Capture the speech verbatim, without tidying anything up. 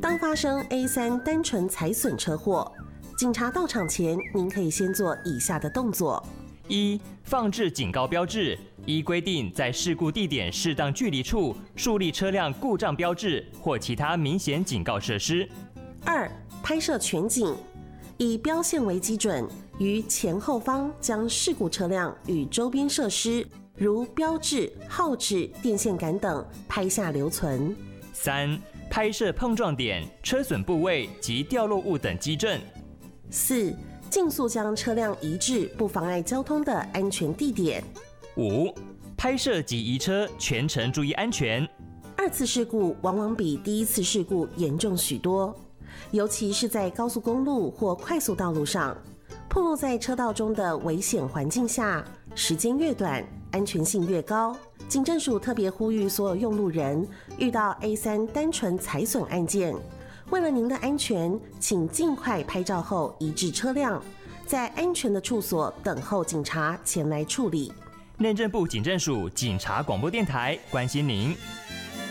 当发生 A 三 单纯财损车祸，警察到场前，您可以先做以下的动作： 一、放置警告标志，依规定在事故地点适当距离处树立车辆故障标志或其他明显警告设施； 二、拍摄全景，以标线为基准，于前后方将事故车辆与周边设施，如标志、号志、电线杆等拍下留存； 三、拍摄碰撞点、车损部位及掉落物等基证； 四、尽速将车辆移至不妨碍交通的安全地点； 五、拍摄及移车全程注意安全。 二次事故往往比第一次事故严重许多，尤其是在高速公路或快速道路上，暴露在车道中的危险环境下，时间越短，安全性越高。警政署特别呼吁所有用路人，遇到 A 三 单纯财损案件，为了您的安全，请尽快拍照后移至车辆，在安全的处所等候警察前来处理。 内政部警政署警察广播电台关心您。